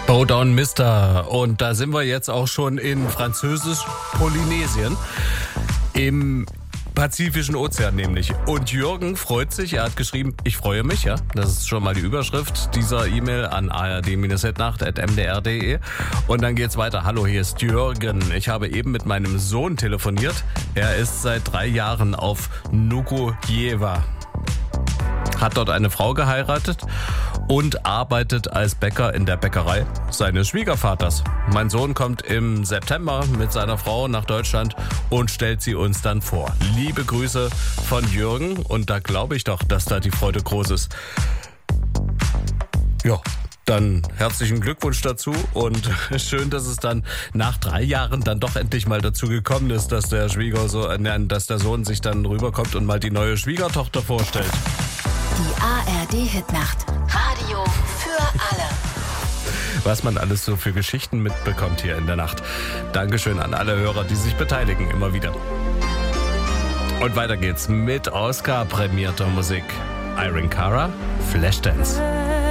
Bowdown Mister. Und da sind wir jetzt auch schon in Französisch-Polynesien. Im Pazifischen Ozean nämlich. Und Jürgen freut sich, er hat geschrieben, ich freue mich, ja. Das ist schon mal die Überschrift dieser E-Mail an ard-nacht@mdr.de. Und dann geht's weiter. Hallo, hier ist Jürgen. Ich habe eben mit meinem Sohn telefoniert. Er ist seit 3 Jahren auf Nuku'hiva. Hat dort eine Frau geheiratet und arbeitet als Bäcker in der Bäckerei seines Schwiegervaters. Mein Sohn kommt im September mit seiner Frau nach Deutschland und stellt sie uns dann vor. Liebe Grüße von Jürgen, und da glaube ich doch, dass da die Freude groß ist. Ja, dann herzlichen Glückwunsch dazu und schön, dass es dann nach 3 Jahren dann doch endlich mal dazu gekommen ist, dass der dass der Sohn sich dann rüberkommt und mal die neue Schwiegertochter vorstellt. Die ARD-Hitnacht. Radio für alle. Was man alles so für Geschichten mitbekommt hier in der Nacht. Dankeschön an alle Hörer, die sich beteiligen, immer wieder. Und weiter geht's mit Oscar-prämierter Musik. Irene Cara, Flashdance.